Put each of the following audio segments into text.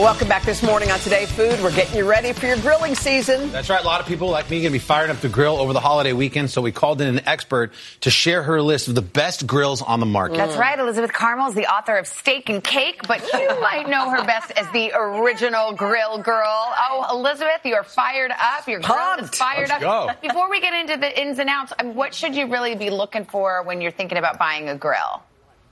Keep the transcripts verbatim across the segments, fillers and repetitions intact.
welcome back this morning on Today Food. We're getting you ready for your grilling season. That's right. A lot of people like me are going to be firing up the grill over the holiday weekend, so we called in an expert to share her list of the best grills on the market. That's right. Elizabeth Carmel is the author of Steak and Cake, but you might know her best as the original grill girl. Oh, Elizabeth, you're fired up. Your grill is fired Let's up. go. Before we get into the ins and outs, what should you really be looking for when you're thinking about buying a grill?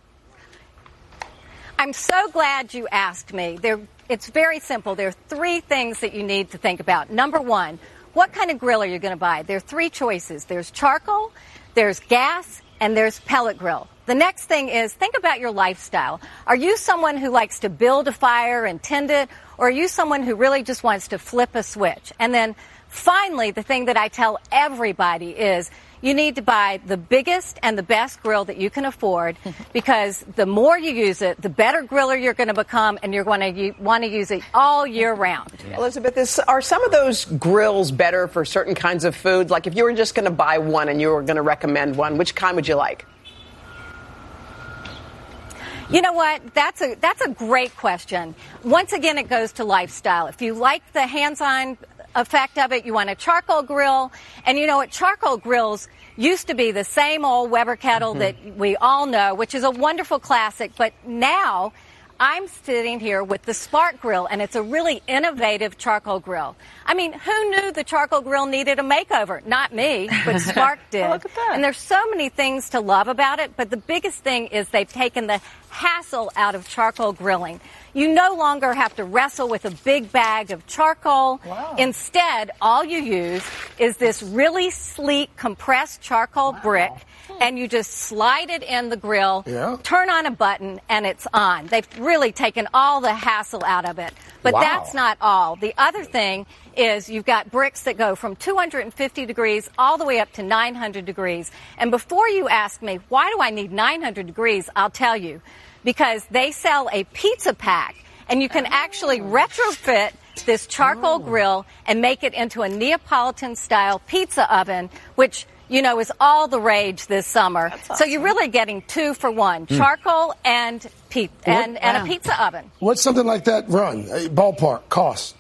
I'm so glad you asked me. There, it's very simple. There are three things that you need to think about. Number one, what kind of grill are you going to buy? There are three choices. There's charcoal, there's gas, and there's pellet grill. The next thing is think about your lifestyle. Are you someone who likes to build a fire and tend it, or are you someone who really just wants to flip a switch? And then finally, the thing that I tell everybody is you need to buy the biggest and the best grill that you can afford, because the more you use it, the better griller you're going to become, and you're going to want to use it all year round. Elizabeth, is, are some of those grills better for certain kinds of foods? Like if you were just going to buy one and you were going to recommend one, which kind would you like? You know what? That's a that's a great question. Once again, it goes to lifestyle. If you like the hands-on effect of it, you want a charcoal grill. And you know what? Charcoal grills used to be the same old Weber kettle mm-hmm. that we all know, which is a wonderful classic. But now I'm sitting here with the Spark grill, and it's a really innovative charcoal grill. I mean, who knew the charcoal grill needed a makeover? Not me, but Spark did. Oh, look at that. And there's so many things to love about it, but the biggest thing is they've taken the hassle out of charcoal grilling. You no longer have to wrestle with a big bag of charcoal. Wow. Instead, all you use is this really sleek compressed charcoal wow. brick, and you just slide it in the grill, yeah. turn on a button, and it's on. They've really taken all the hassle out of it. But wow. that's not all. The other thing is you've got bricks that go from two hundred fifty degrees all the way up to nine hundred degrees. And before you ask me, why do I need nine hundred degrees, I'll tell you. Because they sell a pizza pack, and you can actually retrofit this charcoal grill and make it into a Neapolitan-style pizza oven, which, you know, is all the rage this summer. Awesome. So you're really getting two for one, mm. charcoal and, pe- and, and a pizza oven. What's something like that run? A ballpark cost?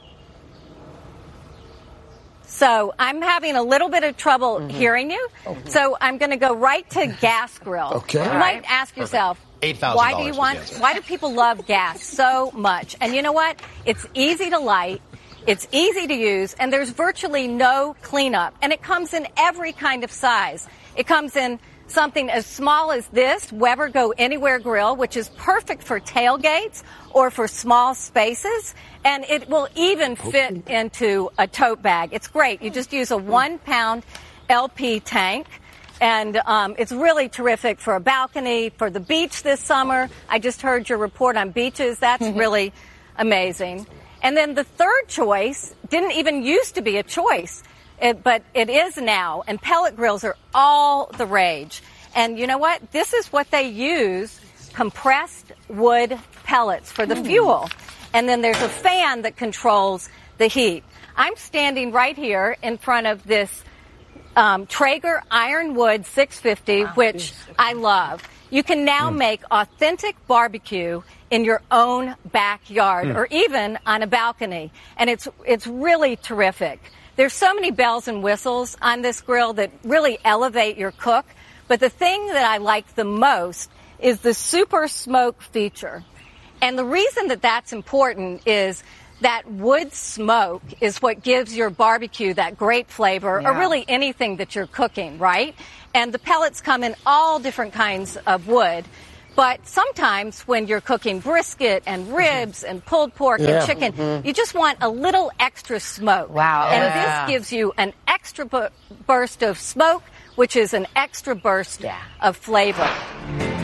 So I'm having a little bit of trouble mm-hmm. hearing you, okay. so I'm going to go right to gas grill. Okay. You right. might ask yourself, eight thousand dollars why do you want, why do people love gas so much? And you know what? It's easy to light, it's easy to use, and there's virtually no cleanup. And it comes in every kind of size. It comes in something as small as this, Weber Go Anywhere grill, which is perfect for tailgates or for small spaces. And it will even fit into a tote bag. It's great. You just use a one-pound L P tank. And um, it's really terrific for a balcony, for the beach this summer. I just heard your report on beaches. That's really amazing. And then the third choice didn't even used to be a choice, it, but it is now. And pellet grills are all the rage. And you know what? This is what they use, compressed wood pellets for the mm. fuel. And then there's a fan that controls the heat. I'm standing right here in front of this Um, Traeger Ironwood six fifty, wow, which I love. You can now mm. make authentic barbecue in your own backyard mm. or even on a balcony. And it's it's really terrific. There's so many bells and whistles on this grill that really elevate your cook. But the thing that I like the most is the super smoke feature. And the reason that that's important is that wood smoke is what gives your barbecue that great flavor, yeah. or really anything that you're cooking, right? And the pellets come in all different kinds of wood. But sometimes when you're cooking brisket and ribs and pulled pork yeah. and chicken, mm-hmm. you just want a little extra smoke. Wow. And yeah. this gives you an extra bu- burst of smoke, which is an extra burst yeah. of flavor.